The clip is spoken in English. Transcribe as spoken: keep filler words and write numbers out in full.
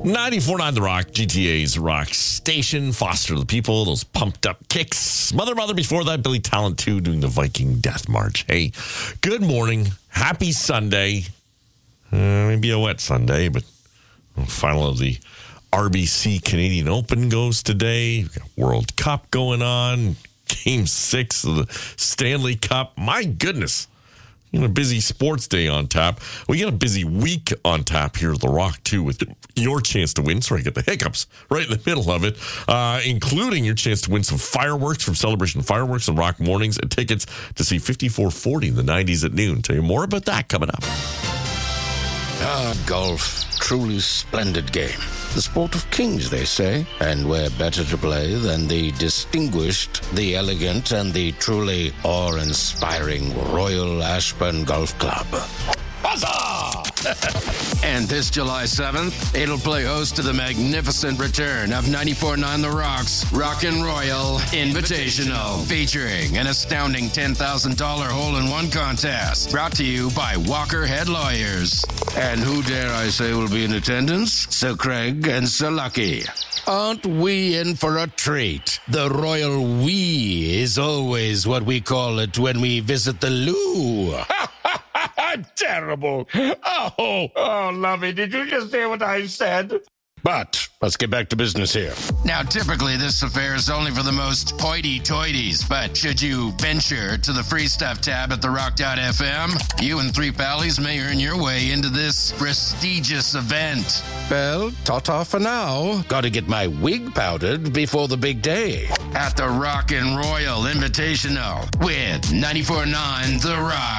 ninety-four point nine The Rock, G T A's Rock Station. Foster the people, those pumped up kicks. Mother, Mother, before that, Billy Talent two doing the Viking Death March. Hey, good morning. Happy Sunday. Uh, maybe a wet Sunday, but final of the R B C Canadian Open goes today. We've got World Cup going on. Game six of the Stanley Cup. My goodness. You know, a busy sports day on tap. We got a busy week on tap here at The Rock, too, with your chance to win. Sorry, I get the hiccups right in the middle of it, uh, including your chance to win some fireworks from Celebration Fireworks and Rock Mornings and tickets to see fifty-four forty in the nineties at noon. Tell you more about that coming up. Ah, golf. Truly splendid game. The sport of kings, they say, and where better to play than the distinguished, the elegant, and the truly awe-inspiring Royal Ashburn Golf Club. Huzzah! And this July seventh, it'll play host to the magnificent return of ninety-four point nine The Rock's Rock and Royal Invitational, featuring an astounding ten thousand dollars hole-in-one contest, brought to you by Walker Head Lawyers. And who dare I say will be in attendance? Sir Craig and Sir Lucky. Aren't we in for a treat? The royal we is always what we call it when we visit the loo. Terrible. Oh, oh, Lovey, did you just hear what I said? But let's get back to business here. Now, typically, this affair is only for the most hoity-toities, but should you venture to the free stuff tab at the rock dot f m, you and three pallies may earn your way into this prestigious event. Well, ta-ta for now. Gotta get my wig powdered before the big day. At the Rock and Royal Invitational with ninety-four point nine The Rock.